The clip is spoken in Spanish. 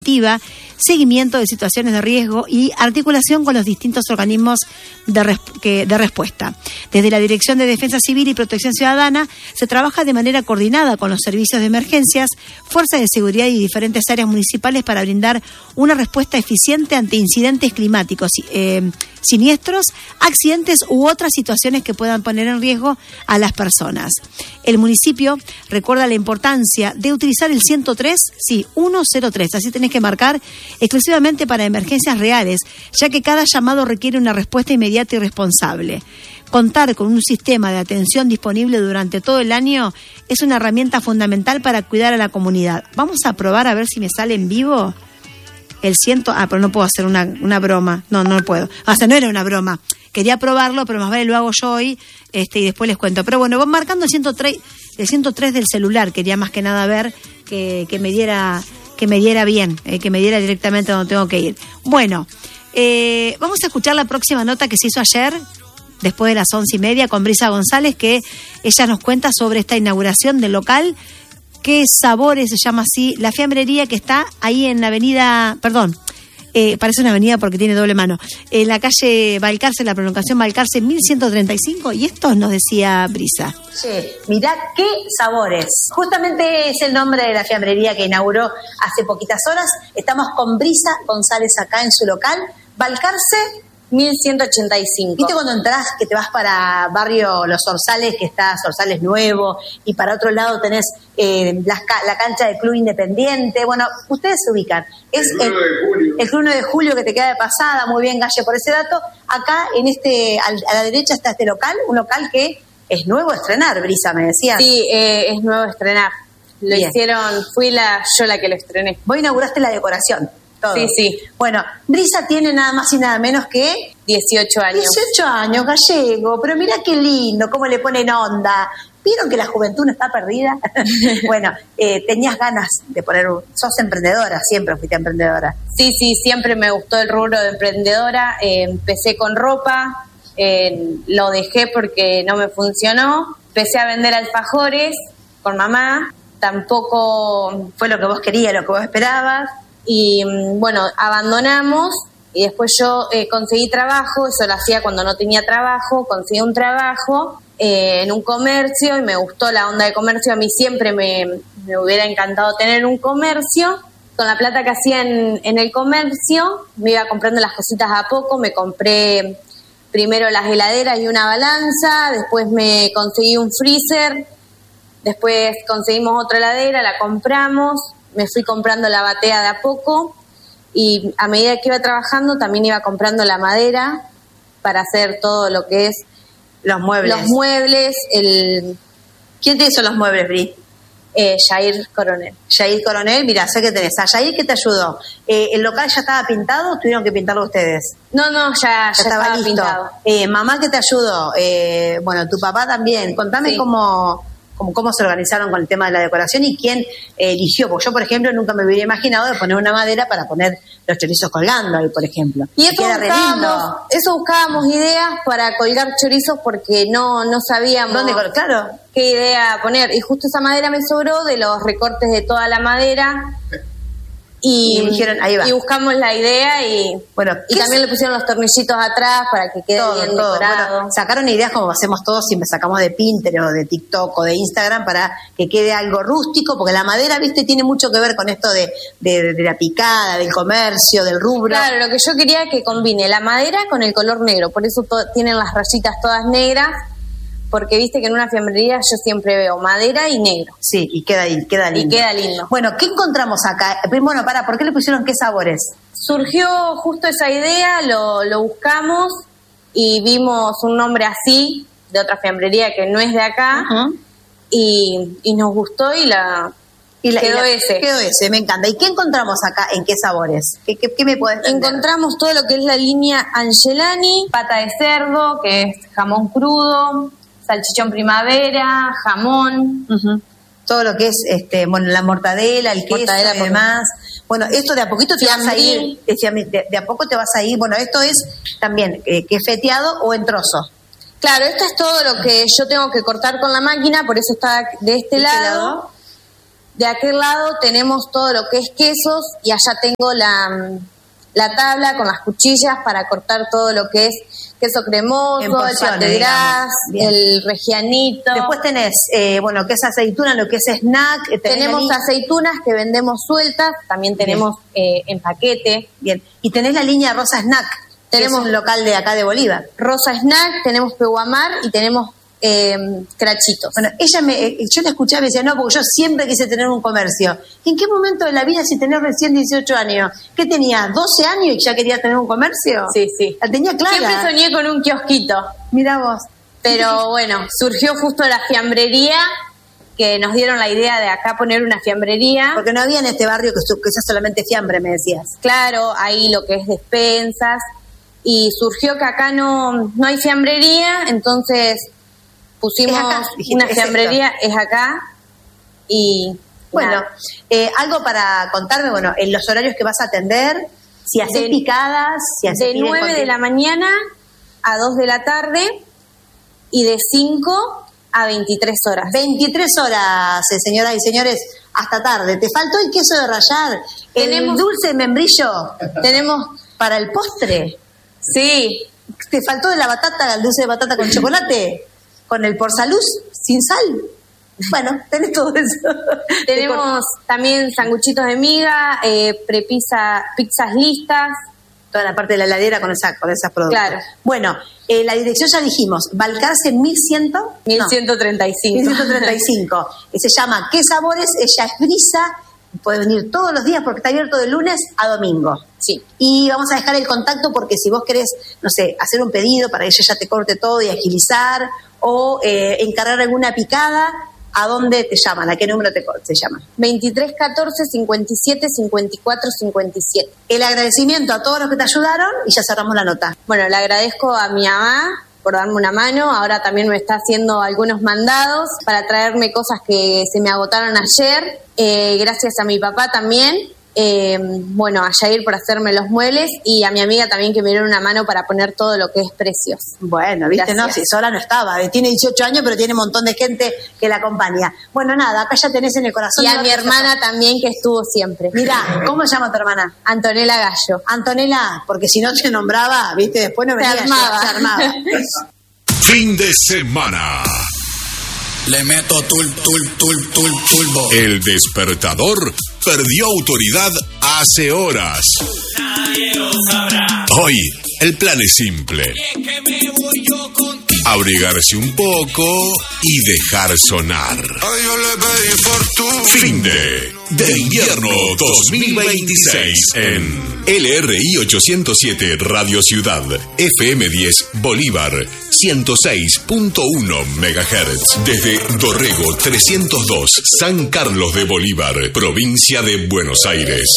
preventiva, seguimiento de situaciones de riesgo y articulación con los distintos organismos de respuesta. Desde la Dirección de Defensa Civil y Protección Ciudadana se trabaja de manera coordinada con los servicios de emergencias, fuerzas de seguridad y diferentes áreas municipales para brindar una respuesta eficiente ante incidentes climáticos, siniestros, accidentes u otras situaciones que puedan poner en riesgo a las personas. El municipio recuerda la importancia de utilizar el 103, 103, así tenés que marcar, exclusivamente para emergencias reales, ya que cada llamado requiere una respuesta inmediata y responsable. Contar con un sistema de atención disponible durante todo el año es una herramienta fundamental para cuidar a la comunidad. Vamos a probar a ver si me sale en vivo el 100. Pero no puedo hacer una broma. No puedo. O sea, no era una broma. Quería probarlo, pero más vale lo hago yo hoy y después les cuento. Pero bueno, voy marcando el 103 del celular. Quería más que nada ver que me diera bien, que me diera directamente donde tengo que ir. Bueno, vamos a escuchar la próxima nota que se hizo ayer, después de las 11:30, con Brisa González, que ella nos cuenta sobre esta inauguración del local. ¿Qué Sabores se llama así? La fiambrería que está ahí en la avenida, parece una avenida porque tiene doble mano, en la calle Balcarce, la prolongación Balcarce 1135, y esto nos decía Brisa. Sí, mirá qué sabores. Justamente es el nombre de la fiambrería que inauguró hace poquitas horas. Estamos con Brisa González acá en su local, Balcarce 1185. ¿Viste cuando entras que te vas para barrio Los Orzales, que está Orzales Nuevo, y para otro lado tenés la cancha del Club Independiente? Bueno, ustedes se ubican. Es el 1 de julio que te queda de pasada. Muy bien, Galle, por ese dato. Acá a la derecha está este local, un local que es nuevo a estrenar, Brisa, me decías. Sí, es nuevo a estrenar. Lo bien. Hicieron, yo la que lo estrené. Vos inauguraste la decoración. Todo. Sí. Bueno, Brisa tiene nada más y nada menos que 18 años. 18 años, gallego, pero mirá qué lindo, cómo le ponen onda. ¿Vieron que la juventud no está perdida? Bueno, tenías ganas de sos emprendedora, siempre fuiste emprendedora. Sí, siempre me gustó el rubro de emprendedora. Empecé con ropa, lo dejé porque no me funcionó. Empecé a vender alfajores con mamá, tampoco fue lo que vos querías, lo que vos esperabas. Y bueno, abandonamos y después yo conseguí trabajo, eso lo hacía cuando no tenía trabajo, conseguí un trabajo en un comercio y me gustó la onda de comercio. A mí siempre me hubiera encantado tener un comercio. Con la plata que hacía en el comercio me iba comprando las cositas a poco. Me compré primero las heladeras y una balanza, después me conseguí un freezer, después conseguimos otra heladera, la compramos. Me fui comprando la batea de a poco y a medida que iba trabajando también iba comprando la madera para hacer todo lo que es los muebles. ¿Quién te hizo los muebles, Bri? Yair Coronel. Yair Coronel, mira, sé que tenés. ¿A Yair qué te ayudó? ¿El local ya estaba pintado o tuvieron que pintarlo ustedes? No, ya estaba listo. Pintado. ¿Mamá qué te ayudó? Bueno, tu papá también. Contame cómo se organizaron con el tema de la decoración y quién eligió. Porque yo, por ejemplo, nunca me hubiera imaginado de poner una madera para poner los chorizos colgando ahí, por ejemplo. Y eso buscábamos ideas para colgar chorizos porque no sabíamos ¿dónde claro, qué idea poner. Y justo esa madera me sobró de los recortes de toda la madera. Y dijeron, ahí va. Y buscamos la idea y también le pusieron los tornillitos atrás para que quede bien decorado. Bueno, sacaron ideas como hacemos todos, siempre sacamos de Pinterest o de TikTok o de Instagram para que quede algo rústico, porque la madera, viste, tiene mucho que ver con esto de la picada, del comercio, del rubro. Claro, lo que yo quería es que combine la madera con el color negro, por eso tienen las rayitas todas negras. Porque viste que en una fiambrería yo siempre veo madera y negro. Sí, y queda lindo. Bueno, ¿qué encontramos acá? Bueno, ¿por qué le pusieron qué sabores? Surgió justo esa idea, lo buscamos y vimos un nombre así, de otra fiambrería que no es de acá, y nos gustó quedó ese, me encanta. ¿Y qué encontramos acá en qué sabores? ¿Qué me podés vender? Encontramos todo lo que es la línea Angelani, pata de cerdo, que es jamón crudo, salchichón primavera, jamón, todo lo que es la mortadela, el queso y demás. Bueno, esto de a poquito te vas a ir, de a poco te vas a ir. Bueno, esto es también que es feteado o en trozos. Claro, esto es todo lo que yo tengo que cortar con la máquina, por eso está de este lado. De aquel lado tenemos todo lo que es quesos y allá tengo la tabla con las cuchillas para cortar todo lo que es queso cremoso, el pategras, el regianito. Después tenés, que es aceituna, lo que es snack. Tenemos aceitunas que vendemos sueltas, también tenemos en paquete. Bien. Y tenés la línea Rosa Snack, tenemos un local de acá de Bolívar. Rosa Snack, tenemos Peguamar y tenemos crachitos. Bueno, yo la escuchaba y decía, no, porque yo siempre quise tener un comercio. ¿En qué momento de la vida, si tenés recién 18 años, qué tenía, 12 años y ya querías tener un comercio? Sí, sí. La tenía clara. Siempre soñé con un kiosquito. Mirá vos. Pero bueno, surgió justo la fiambrería, que nos dieron la idea de acá poner una fiambrería. Porque no había en este barrio que sea solamente fiambre, me decías. Claro, ahí lo que es despensas. Y surgió que acá no hay fiambrería, entonces pusimos una fiambrería, es acá. Y bueno, algo para contarme, en los horarios que vas a atender, si haces picadas, si haces de 9 de la mañana a 2 de la tarde y de 5 a 23 horas. 23 horas, señoras y señores, hasta tarde. Te faltó el queso de rallar, el dulce de membrillo. Tenemos para el postre. Sí. Te faltó de la batata, el dulce de batata con chocolate. Con el porsaluz, sin sal. Bueno, tenés todo eso. Tenemos también sanguchitos de miga, pizzas listas. Toda la parte de la heladera con esos productos. Claro. Bueno, la dirección ya dijimos, Balcarce 1135. 1135. Se llama ¿Qué sabores? Ella es Brisa. Puede venir todos los días porque está abierto de lunes a domingo. Sí. Y vamos a dejar el contacto porque si vos querés, hacer un pedido para que ella ya te corte todo y agilizar, o encargar alguna picada, ¿a dónde te llaman? ¿A qué número te llaman? 2314 57 54 57. El agradecimiento a todos los que te ayudaron y ya cerramos la nota. Bueno, le agradezco a mi mamá por darme una mano. Ahora también me está haciendo algunos mandados para traerme cosas que se me agotaron ayer. Gracias a mi papá también. A Jair por hacerme los muebles y a mi amiga también que me dio una mano para poner todo lo que es precios. Bueno, viste, gracias. No, si sola no estaba, tiene 18 años pero tiene un montón de gente que la acompaña. Bueno, nada, acá ya tenés en el corazón. Y a mi hermana también que estuvo siempre. Mirá, ¿cómo se llama tu hermana? Antonella Gallo. Antonella, porque si no te nombraba, viste, después no venía. Se armaba. Fin de semana. Le meto turbo. El despertador perdió autoridad hace horas. Nadie lo sabrá. Hoy, el plan es simple. Abrigarse un poco y dejar sonar. Fin de invierno 2026 en LRI 807 Radio Ciudad, FM 10 Bolívar, 106.1 MHz. Desde Dorrego 302, San Carlos de Bolívar, provincia de Buenos Aires.